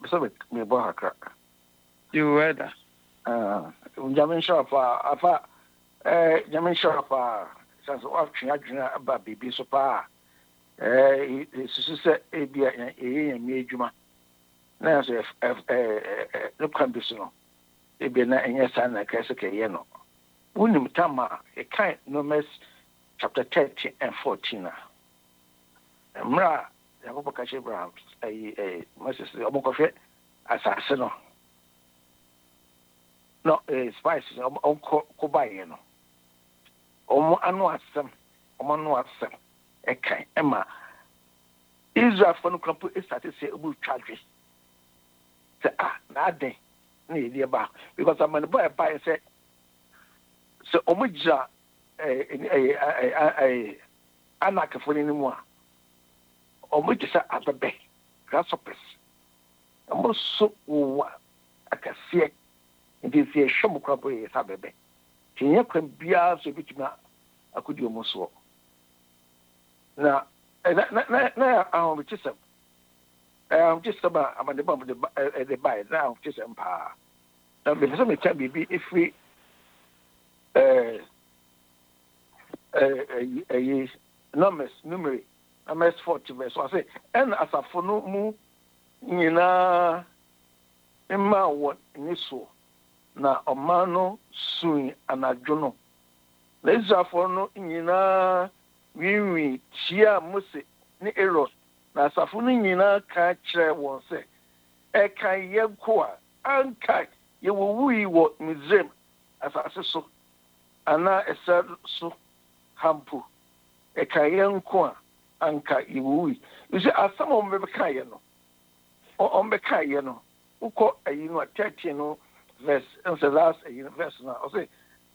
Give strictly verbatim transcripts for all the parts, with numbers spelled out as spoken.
so me bo hakra you weather ah jamin shop afa eh jamin shop sanso aftwe adwena aba bibi so pa eh susu se ebia eh me adwuma na so eh eh no kan bi so no ebia na enye san na kase ke ye no unim tama e kan Numbers chapter thirty and fourteen na mra yakobo ka Abraham ai eh Moses omokohwe asase no no eh spices onko ko baye no omo anu asem omo anu asem e kan e ma Israel for no kampo e start say obu twadwe say ah na den na ye ba because am no boy buy say so omo jira eh eh eh anaka for ni mu a omo jisa abebe grasshoppers omo so wa akasie ndi sie shomo kwabo ye sabebe tinye kwan bia so bitima akudi omo so na na na na ahom chisem um chisem amade bam de de buy na chisem pa na be so me cha bibi ifri eh eh eh numbers numeri Numbers forty verse so say en asafo no mu nyina emma wo ni so na omano sun anadwo no na Israelfo no nyina wiwi chia Mose ni Aaron na asafo no nyina ka kire won se e kan ye ko a anka ye wo wi wo Misraim asase so ana esa so hampu e kan ye nko a anka ye wo wi you see asam o me ka ye no o me ka ye no uko ayi no thirty no verse and says last verse now I say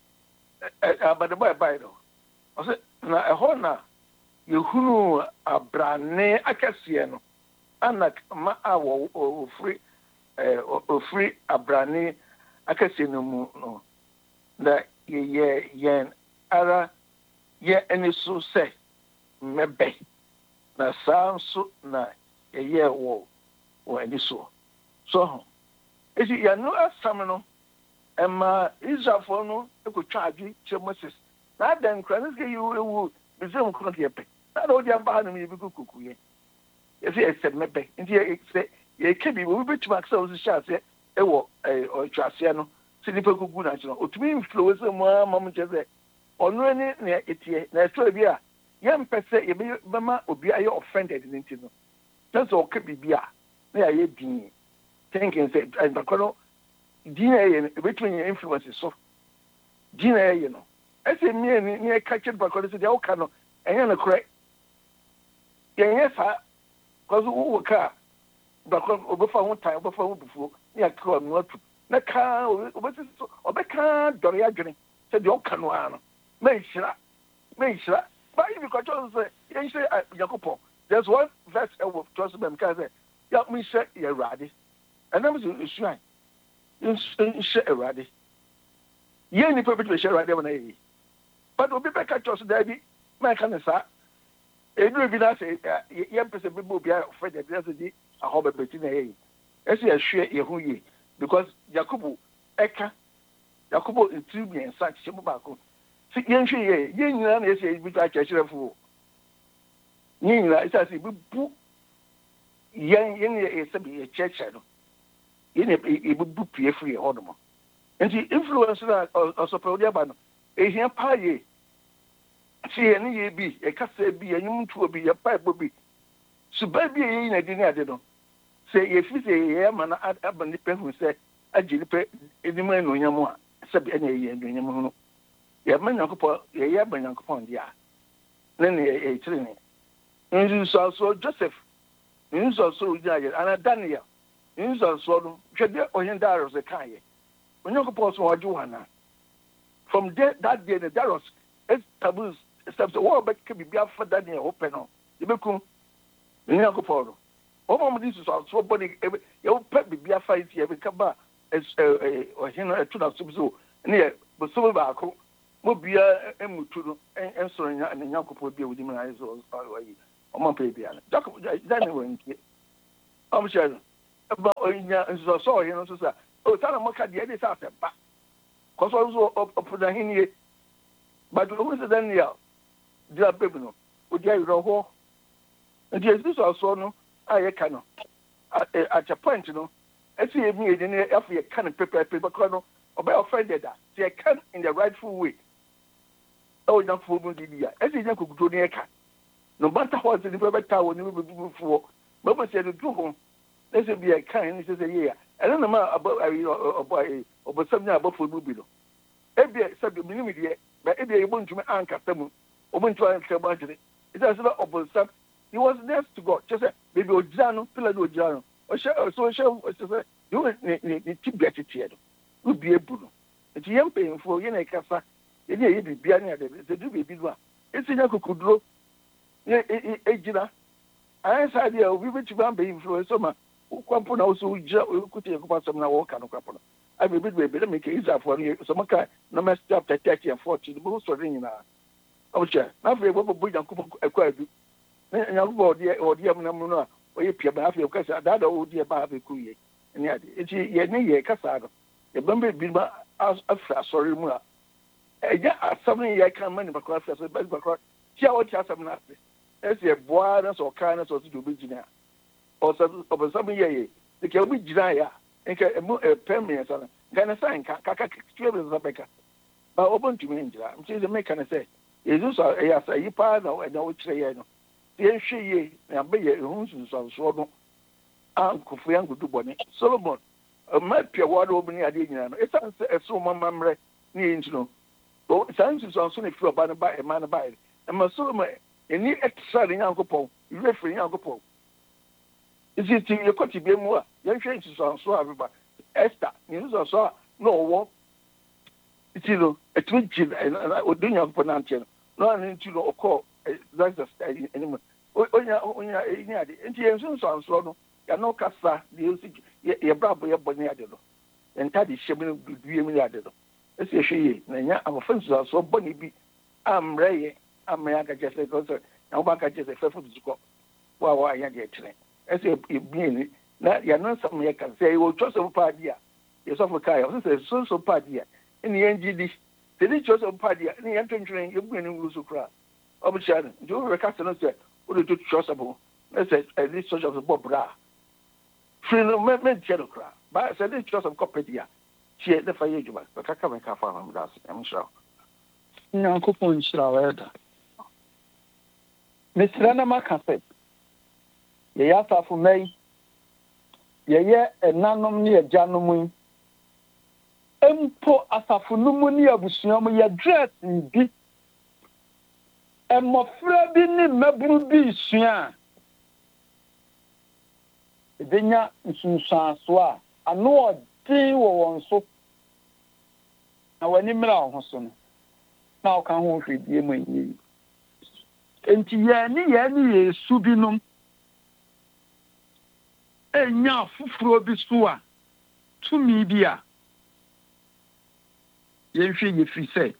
about the boy by no I say na e ho na yehunu abrane akase no anak ma awo ofri eh ofri abrane akase no mu no na ye yen ara ye eni so say mebe na sanso na ye wo wo eni so so esi ya no asam no ema Israelfo no ekotwa adwi che Moses na dan kranis ke yu ewu bizem kono ke pe na do dia ba no mi bi kuku ye esi esem mebe nti ye se ye kebi wo bi tuma aksa wo sha se ewo eh o twase no si ni pe kuku na chi no otumi influence mu ama mu che se onu ni na etie na eto bi a ye mpese ye be ma obi aye offended ni nti no so o kebi bi a na ya ye din thinking say and because Dina e between influence so Dina you know I say me ni ni catch it because say o ka no enye na correct yenye fa because wo ka because obefa ho time obefa ho bufuo ni akro no atu na ka obesi so obeka dore adwene say de o ka no ano me hira me hira but if you control say you say Jacob there's one verse I will trust them because ya me say ya radi and I'm so sure in share already ye ni pe be share already na yi but obi be catch us there bi ma kan sa edu bi na say ye pese be bo bi a for the there say a hobe be ti na yi ese ya hwe ye hu yi because Jacob eka Jacob intu bi ensa che mo ba ko si ye hwe ye ye nyina na ese bi ta kire fu ni nyina isa si bi bu yen yen ye se bi ye cheche no ye ne e bu pie free hodomo enti influence na osopodia ba no e hia pa ye si ye ni ye bi e kasa bi anyum tuo bi ye pa bi su ba bi ye na di ni ade no se ye fi se ye ma na aba ni pe hu se agi ni pe edim enu nyam a se bi anya ye enu nyam no ye ma nyakopo ye ye ba nyakopo ndia ne ne e tiri ni nzu so so Joseph nzu so uja ye ana Daniel nzu so no hwede ohin Darius e kan ye onyakopo so wajuwana from there, that day the Darius established steps wo be ke bibia fa Daniel open no ye be kun onyakopo no o mo dis so so body ye open bibia fa it ye be ka ba ohin no etu na so so ne ye bo so ba ko mo bia emutu no ensoro nya ne nyakopo bia wudi me na so ayi o mo pe bia Jacob Daniel won ki o mo share ba onya nso so ye no so sa o sana maka de dey sa ba ko so so opoda hinie but who is Daniel dia baby no o dia yiro ho and yes this also no aye ka no at a point no esi ebi e ni afu ye ka no pepe pepe because no oba offended that they can in the rightful way o nya fo mu di dia esi nya kokuto ni e ka no matter what the people tower ni be before but we say the do ho esi bi e kan ni say say ya and na ma about about about something about for mu bi no e bi say bi minimum die but e bi e bon tumi anka tamu o bon tumi anka ba jire it is about about he was next to God just say baby ojano pila do ojano o she so she say you ni ni tibia tete do u bi ebu no enti yem payinfo ye na kasa ye ni ye bibia ni ade se du bibi do a esinya kokuduro ye ejira ayi sa dia obi betu ba payinfo so ma kwampo na so ujira okuti ekopasam na wo ka no kwapo no a bibi do ebe make Israel ni so maka Numbers chapter thirty and forty the book story nyina o che na fe bo bo Yankopon ekwa adu Yankopon odi odi am na mu no a oye pia ba afi okasa dada odi e ba afi kuye ni ade enti ye ni ye kasa do e bambe bi ba afra sorry mu a eja asam ye kan mani ba kwa afra so ba kwa tia o tia asam na ase ese e boa na so kan na so do be jina o so o so ye ye de ke obi jina ya nke emu permanent sana kana sa nka kaka twebe za beka ba obontu me njira mche ze make na say yesu so ya sa yi pa na na o kire ye no ye hwe ye na be ye hu sunso so no ankofu ya ngudu bone Solomon ma pia wa do obini ade nyina no esan se eso mama mre ni ntino o san sunso so na fi oba na ba e ma na ba e ma Solomon eni extra ni Yankopon referee Yankopon isi ti ye koti be mu a ye hwe sunso so abeba Esther ni sunso so no wo itilo etumi jina na odunya Yankopon na ntino no na ntino okọ that's the style anymore onya onya ni ade enti ye sunso so no ya no kasa de osi ye brabo ye boni ade no enta de hyem no duduye mi ade no esi ehwe na nya amofansu so boni bi amre ye amre aka jese ko so na ba ka jese fefu duko wa wa ya de tire esi ebien na ya no sam ye kan say wo choso pa dia ye so fa ya so so so pa dia ni ye ngidi te di choso pa dia ni ye ntwentwen ye bu ni ngusu kra obuchane do rekasa no say o do choso bo na say at least social of bobra free me me chero kra ba say di choso kopedia tie the fa ye juba ba kaka me ka fa am das am sure Yankopon shira weda Misra na makafe ye ya safo mai ye ye enanom ne agyanom empo asafo numu ne abusuam ye dress bi emofra bi ne maburu bi sua edenya nsunsuanso a ano odin wo wonso na wani mra ho so no na o kan ho hwedie manyi enti ye ni ye ni Yesu binom enya fufuro bi so a tumi bi a ye hwe ye fi se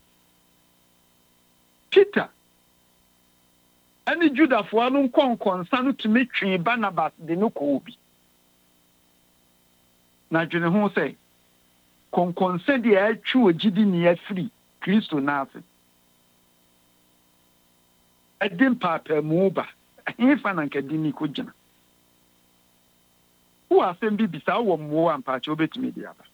Peter ani Judafo anu nkonkonsa no tumi twi Barnabas de no ko bi na dwene ho se konkonsa de atwi ogidi ni afiri Kristo naase edim papa muba hifa na nkadi ni ko gina wo asem bi bisa wo mo ampa che obetumi di aba